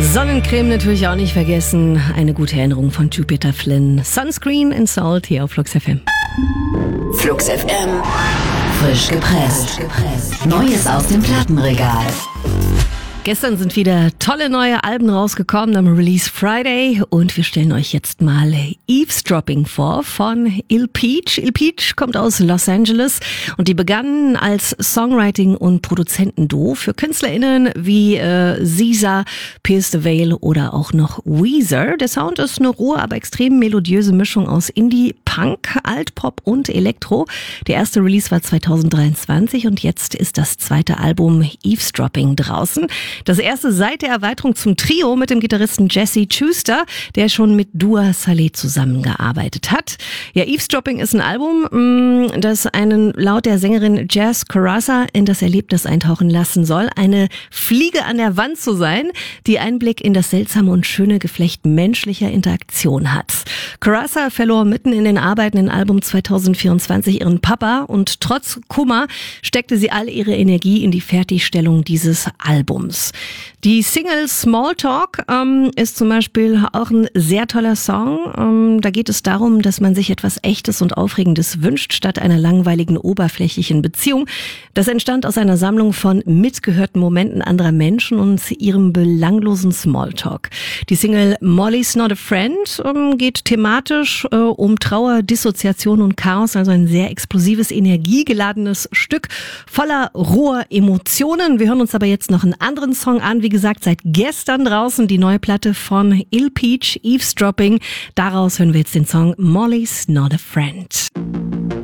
Sonnencreme natürlich auch nicht vergessen. Eine gute Erinnerung von Jupiter Flynn. Sunscreen and Salt hier auf Flux FM. Flux FM. Frisch gepresst. Neues aus dem Plattenregal. Gestern sind wieder tolle neue Alben rausgekommen am Release Friday und wir stellen euch jetzt mal Eavesdropping vor von Il Peach. Il Peach kommt aus Los Angeles und die begannen als Songwriting- und Produzentenduo für KünstlerInnen wie SZA, Pierce the Veil oder auch noch Weezer. Der Sound ist eine rohe, aber extrem melodiöse Mischung aus Indie, Punk, Altpop und Elektro. Der erste Release war 2023 und jetzt ist das zweite Album Eavesdropping draußen. Das erste seit der Erweiterung zum Trio mit dem Gitarristen Jesse Schuster, der schon mit Dua Saleh zusammengearbeitet hat. Ja, Eavesdropping ist ein Album, das einen laut der Sängerin Jazz Carassa in das Erlebnis eintauchen lassen soll, eine Fliege an der Wand zu sein, die Einblick in das seltsame und schöne Geflecht menschlicher Interaktion hat. Carassa verlor mitten in den Arbeiten im Album 2024 ihren Papa und trotz Kummer steckte sie all ihre Energie in die Fertigstellung dieses Albums. Die Single Small Talk ist zum Beispiel auch ein sehr toller Song. Da geht es darum, dass man sich etwas Echtes und Aufregendes wünscht, statt einer langweiligen, oberflächlichen Beziehung. Das entstand aus einer Sammlung von mitgehörten Momenten anderer Menschen und ihrem belanglosen Smalltalk. Die Single Molly's Not a Friend geht thematisch um Trauer, Dissoziation und Chaos, also ein sehr explosives, energiegeladenes Stück voller roher Emotionen. Wir hören uns aber jetzt noch einen anderen Song an. Wie gesagt, seit gestern draußen die neue Platte von Il Peach, Eavesdropping. Daraus hören wir jetzt den Song Molly's Not a Friend.